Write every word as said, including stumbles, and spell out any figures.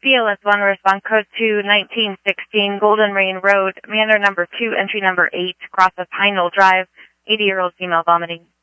B L S one, respond code two, nineteen sixteen, Golden Rain Road, Manor number two, entry number eight, cross of Pine Knoll Drive, eighty-year-old female vomiting.